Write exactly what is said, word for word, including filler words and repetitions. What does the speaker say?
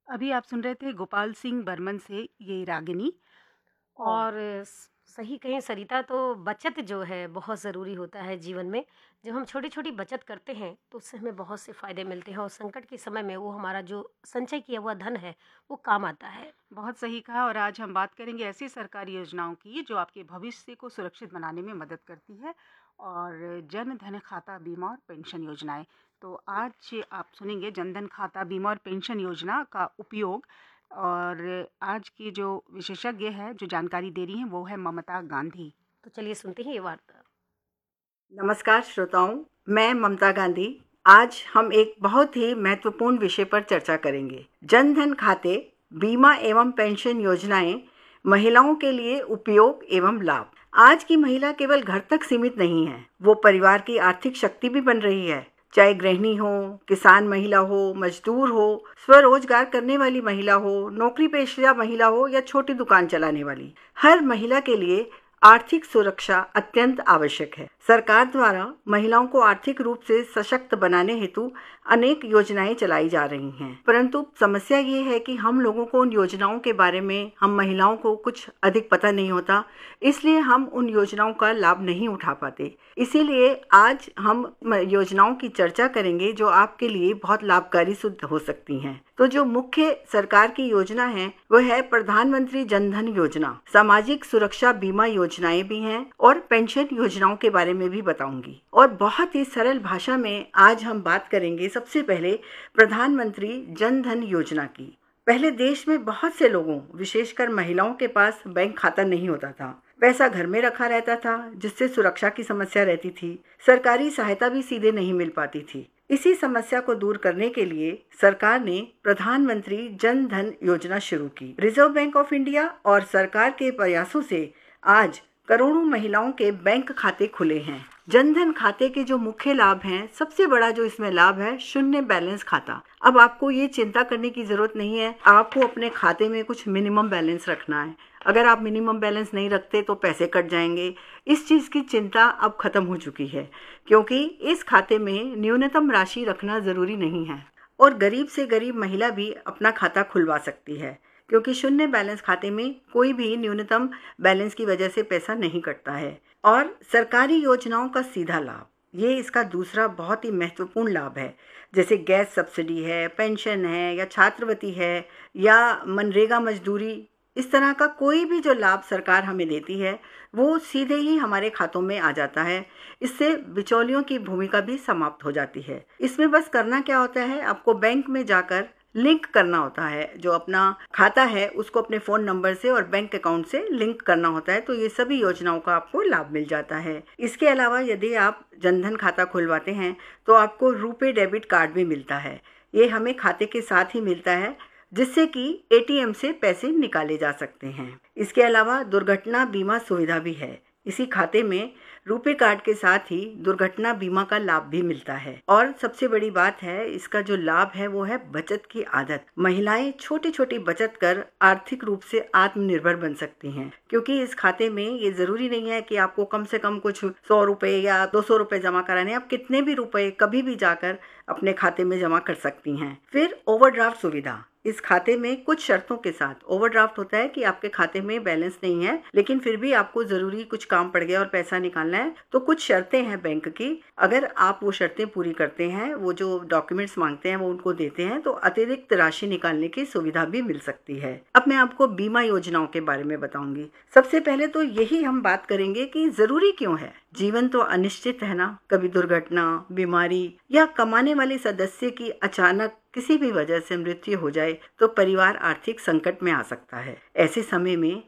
अभी आप सुन रहे थे गोपाल सिंह बर्मन से ये रागिनी। और और स सही कहें सरिता, तो बचत जो है बहुत ज़रूरी होता है जीवन में। जब हम छोटी-छोटी बचत करते हैं तो उससे हमें बहुत से फ़ायदे मिलते हैं और संकट के समय में वो हमारा जो संचय किया हुआ धन है वो काम आता है। बहुत सही कहा। और आज हम बात करेंगे ऐसी सरकारी योजनाओं की जो आपके भविष्य को सुरक्षित बनाने में मदद करती है, और जन धन खाता बीमा और पेंशन योजनाएं। तो आज आप सुनेंगे जन धन खाता बीमा और पेंशन योजना का उपयोग। और आज की जो विशेषज्ञ है जो जानकारी दे रही हैं वो है ममता गांधी। तो चलिए सुनते हैं ये वार्ता। नमस्कार श्रोताओं, मैं ममता गांधी। आज हम एक बहुत ही महत्वपूर्ण विषय पर चर्चा करेंगे। जन धन खाते, बीमा एवं पेंशन योजनाएं, महिलाओं के लिए उपयोग एवं लाभ। आज की महिला केवल घर तक सीमित नहीं है, वो परिवार की आर्थिक शक्ति भी बन रही है। चाहे गृहिणी हो, किसान महिला हो, मजदूर हो, स्वरोजगार करने वाली महिला हो, नौकरी पेशा महिला हो या छोटी दुकान चलाने वाली, हर महिला के लिए आर्थिक सुरक्षा अत्यंत आवश्यक है। सरकार द्वारा महिलाओं को आर्थिक रूप से सशक्त बनाने हेतु अनेक योजनाएं चलाई जा रही हैं, परंतु समस्या ये है कि हम लोगों को उन योजनाओं के बारे में, हम महिलाओं को कुछ अधिक पता नहीं होता, इसलिए हम उन योजनाओं का लाभ नहीं उठा पाते। इसीलिए आज हम योजनाओं की चर्चा करेंगे जो आपके लिए बहुत लाभकारी सिद्ध हो सकती हैं। तो जो मुख्य सरकार की योजना है वो है प्रधानमंत्री जन धन योजना। सामाजिक सुरक्षा बीमा योजनाएं भी हैं और पेंशन योजनाओं के बारे में भी बताऊंगी। और बहुत ही सरल भाषा में आज हम बात करेंगे सबसे पहले प्रधानमंत्री जन धन योजना की। पहले देश में बहुत से लोगों, विशेषकर महिलाओं के पास बैंक खाता नहीं होता था। पैसा घर में रखा रहता था, जिससे सुरक्षा की समस्या रहती थी। सरकारी सहायता भी सीधे नहीं मिल पाती थी। इसी समस्या को दूर करने के लिए सरकार ने प्रधानमंत्री जन धन योजना शुरू की। रिजर्व बैंक ऑफ इंडिया और सरकार के प्रयासों से आज करोड़ों महिलाओं के बैंक खाते खुले हैं। जन धन खाते के जो मुख्य लाभ हैं, सबसे बड़ा जो इसमें लाभ है, शून्य बैलेंस खाता। अब आपको ये चिंता करने की जरूरत नहीं है, आपको अपने खाते में कुछ मिनिमम बैलेंस रखना है। अगर आप मिनिमम बैलेंस नहीं रखते तो पैसे कट जाएंगे। इस चीज की चिंता अब खत्म हो चुकी है, क्योंकि इस खाते में न्यूनतम राशि रखना जरूरी नहीं है और गरीब से गरीब महिला भी अपना खाता खुलवा सकती है, क्योंकि शून्य बैलेंस खाते में कोई भी न्यूनतम बैलेंस की वजह से पैसा नहीं कटता है। और सरकारी योजनाओं का सीधा लाभ, ये इसका दूसरा बहुत ही महत्वपूर्ण लाभ है। जैसे गैस सब्सिडी है, पेंशन है, या छात्रवृत्ति है, या मनरेगा मजदूरी, इस तरह का कोई भी जो लाभ सरकार हमें देती है वो सीधे ही हमारे खातों में आ जाता है। इससे बिचौलियों की भूमिका भी समाप्त हो जाती है। इसमें बस करना क्या होता है, आपको बैंक में जाकर लिंक करना होता है। जो अपना खाता है उसको अपने फोन नंबर से और बैंक अकाउंट से लिंक करना होता है, तो ये सभी योजनाओं का आपको लाभ मिल जाता है। इसके अलावा यदि आप जनधन खाता खुलवाते हैं तो आपको रुपे डेबिट कार्ड भी मिलता है। ये हमें खाते के साथ ही मिलता है, जिससे कि एटीएम से पैसे निकाले जा सकते हैं। इसके अलावा दुर्घटना बीमा सुविधा भी है। इसी खाते में रुपे कार्ड के साथ ही दुर्घटना बीमा का लाभ भी मिलता है। और सबसे बड़ी बात है, इसका जो लाभ है वो है बचत की आदत। महिलाएं छोटी छोटी बचत कर आर्थिक रूप से आत्मनिर्भर बन सकती हैं, क्योंकि इस खाते में ये जरूरी नहीं है कि आपको कम से कम कुछ सौ रुपए या दो सौ रुपए जमा कराने, आप कितने भी रुपए कभी भी जाकर अपने खाते में जमा कर सकती हैं। फिर ओवरड्राफ्ट सुविधा, इस खाते में कुछ शर्तों के साथ ओवरड्राफ्ट होता है कि आपके खाते में बैलेंस नहीं है, लेकिन फिर भी आपको जरूरी कुछ काम पड़ गया और पैसा निकालना है, तो कुछ शर्तें हैं बैंक की। अगर आप वो शर्तें पूरी करते हैं, वो जो डॉक्यूमेंट्स मांगते हैं वो उनको देते हैं, तो अतिरिक्त राशि निकालने की सुविधा भी मिल सकती है। अब मैं आपको बीमा योजनाओं के बारे में बताऊंगी। सबसे पहले तो यही हम बात करेंगे कि जरूरी क्यों है। जीवन तो अनिश्चित है ना, कभी दुर्घटना, बीमारी या कमाने वाले सदस्य की अचानक किसी भी वजह से मृत्यु हो जाए तो परिवार आर्थिक संकट में आ सकता है। ऐसे समय में